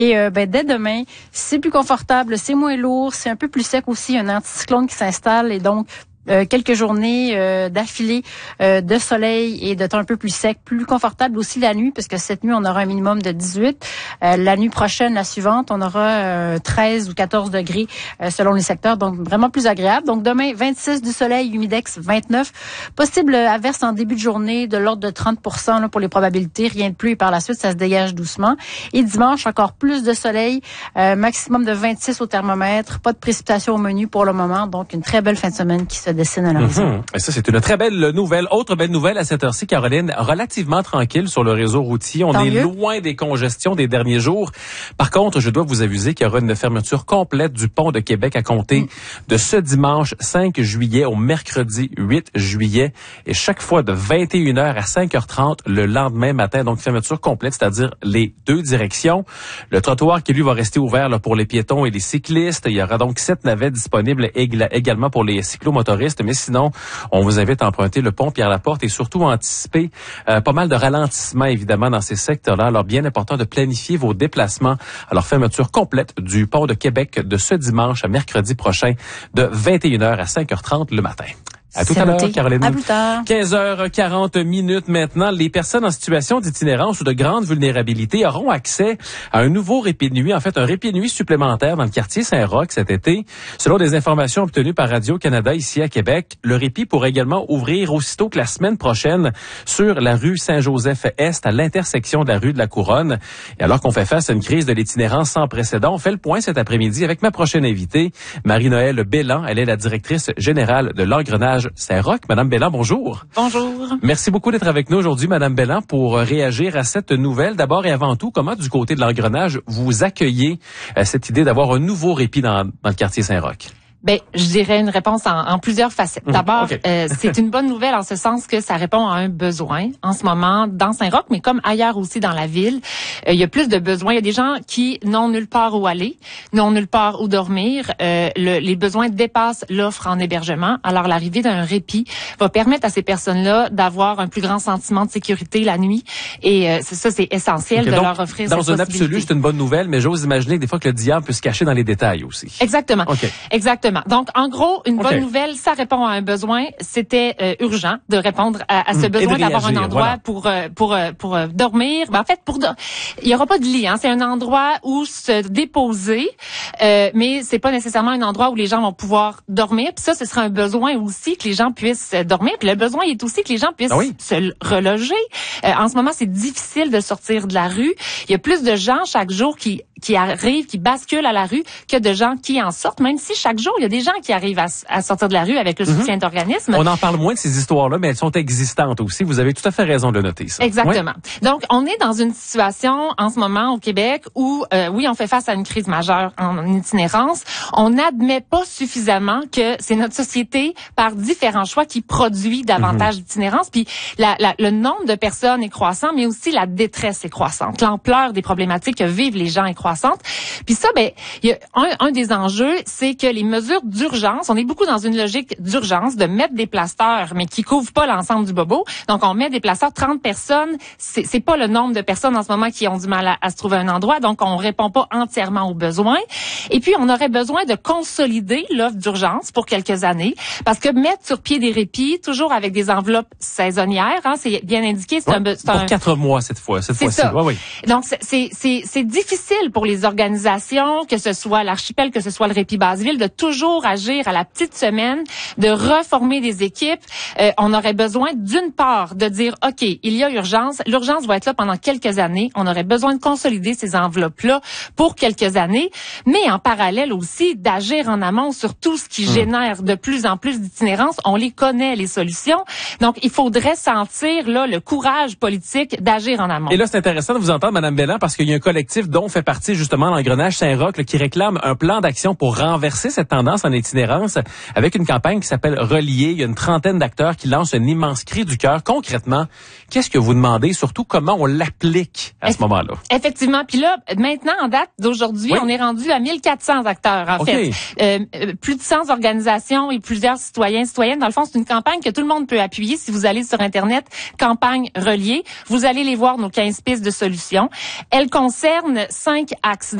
Et dès demain, c'est plus confortable, c'est moins lourd, c'est un peu plus sec aussi. Il y a un anticyclone qui s'installe et donc quelques journées d'affilée de soleil et de temps un peu plus sec, plus confortable aussi la nuit, parce que cette nuit, on aura un minimum de 18. La nuit prochaine, la suivante, on aura 13 ou 14 degrés selon les secteurs, donc vraiment plus agréable. Donc demain, 26 du soleil, humidex 29. Possible averse en début de journée de l'ordre de 30% là, pour les probabilités. Rien de plus et par la suite, ça se dégage doucement. Et dimanche, encore plus de soleil, maximum de 26 au thermomètre. Pas de précipitation au menu pour le moment, donc une très belle fin de semaine qui se dessine à l'horizon. Et ça, c'est une très belle nouvelle. Autre belle nouvelle à cette heure-ci, Caroline, relativement tranquille sur le réseau routier. On est loin des congestions des derniers jours. Par contre, je dois vous aviser qu'il y aura une fermeture complète du pont de Québec à compter de ce dimanche 5 juillet au mercredi 8 juillet. Et chaque fois de 21h à 5h30 le lendemain matin. Donc, fermeture complète, c'est-à-dire les deux directions. Le trottoir qui, lui, va rester ouvert là, pour les piétons et les cyclistes. Il y aura donc 7 navettes disponibles également pour les cyclomotoristes. Mais sinon, on vous invite à emprunter le pont Pierre-Laporte et surtout anticiper pas mal de ralentissements, évidemment, dans ces secteurs-là. Alors, bien important de planifier vos déplacements. Alors, fermeture complète du pont de Québec de ce dimanche à mercredi prochain de 21h à 5h30 le matin. À tout à l'heure, Caroline. À plus tard. 15h40 maintenant. Les personnes en situation d'itinérance ou de grande vulnérabilité auront accès à un nouveau répit de nuit, en fait, un répit de nuit supplémentaire dans le quartier Saint-Roch cet été. Selon des informations obtenues par Radio-Canada ici à Québec, le répit pourrait également ouvrir aussitôt que la semaine prochaine sur la rue Saint-Joseph-Est à l'intersection de la rue de la Couronne. Et alors qu'on fait face à une crise de l'itinérance sans précédent, on fait le point cet après-midi avec ma prochaine invitée, Marie-Noëlle Belland. Elle est la directrice générale de l'Engrenage Saint-Roch. Madame Belland, bonjour. Bonjour. Merci beaucoup d'être avec nous aujourd'hui, Madame Belland, pour réagir à cette nouvelle. D'abord et avant tout, comment du côté de l'Engrenage vous accueillez cette idée d'avoir un nouveau répit dans le quartier Saint-Roch? Ben, je dirais une réponse en plusieurs facettes. D'abord, c'est une bonne nouvelle en ce sens que ça répond à un besoin en ce moment dans Saint-Roch, mais comme ailleurs aussi dans la ville. Il y a plus de besoins. Il y a des gens qui n'ont nulle part où aller, n'ont nulle part où dormir. Les besoins dépassent l'offre en hébergement. Alors, l'arrivée d'un répit va permettre à ces personnes-là d'avoir un plus grand sentiment de sécurité la nuit. Et c'est essentiel de leur offrir cette possibilité. Dans un absolu, c'est une bonne nouvelle, mais j'ose imaginer que des fois que le diable peut se cacher dans les détails aussi. Exactement. Exactement. Donc, en gros, une bonne nouvelle, ça répond à un besoin. C'était urgent de répondre à ce besoin d'avoir un endroit pour dormir. Ben, en fait, il y aura pas de lit. Hein. C'est un endroit où se déposer, mais c'est pas nécessairement un endroit où les gens vont pouvoir dormir. Puis ça, ce sera un besoin aussi que les gens puissent dormir. Puis le besoin est aussi que les gens puissent se reloger. En ce moment, c'est difficile de sortir de la rue. Il y a plus de gens chaque jour qui arrivent, qui basculent à la rue que de gens qui en sortent, même si chaque jour, il y a des gens qui arrivent à sortir de la rue avec le soutien d'organismes. On en parle moins de ces histoires-là, mais elles sont existantes aussi. Vous avez tout à fait raison de le noter, ça. Exactement. Donc, on est dans une situation en ce moment au Québec où, oui, on fait face à une crise majeure en itinérance. On n'admet pas suffisamment que c'est notre société, par différents choix, qui produit davantage d'itinérance. Puis, le nombre de personnes est croissant, mais aussi la détresse est croissante. L'ampleur des problématiques que vivent les gens est croissante. Puis ça, ben, il y a un des enjeux, c'est que les mesures d'urgence, on est beaucoup dans une logique d'urgence, de mettre des plasteurs, mais qui couvrent pas l'ensemble du bobo. Donc, on met des plasteurs, 30 personnes, c'est pas le nombre de personnes en ce moment qui ont du mal à se trouver un endroit, donc on répond pas entièrement aux besoins. Et puis, on aurait besoin de consolider l'offre d'urgence pour quelques années, parce que mettre sur pied des répits, toujours avec des enveloppes saisonnières, hein, c'est bien indiqué, pour 4 mois cette fois-ci. Oui. Donc, c'est difficile pour les organisations, que ce soit l'Archipel, que ce soit le Répit Basseville, de toujours agir à la petite semaine, de reformer des équipes. On aurait besoin, d'une part, de dire, OK, il y a urgence. L'urgence va être là pendant quelques années. On aurait besoin de consolider ces enveloppes-là pour quelques années, mais en parallèle aussi d'agir en amont sur tout ce qui génère de plus en plus d'itinérance. On les connaît, les solutions. Donc, il faudrait sentir là le courage politique d'agir en amont. Et là, c'est intéressant de vous entendre, Mme Belland, parce qu'il y a un collectif dont fait partie justement l'Engrenage Saint-Roch qui réclame un plan d'action pour renverser cette tendance permanence en itinérance avec une campagne qui s'appelle Relier. Il y a une trentaine d'acteurs qui lancent un immense cri du cœur. Concrètement, qu'est-ce que vous demandez? Surtout, comment on l'applique à ce moment-là? Effectivement. Puis là, maintenant, en date d'aujourd'hui, on est rendu à 1400 acteurs, en fait. Plus de 100 organisations et plusieurs citoyens, citoyennes. Dans le fond, c'est une campagne que tout le monde peut appuyer. Si vous allez sur Internet, campagne Relier, vous allez les voir, nos 15 pistes de solutions. Elle concerne 5 axes.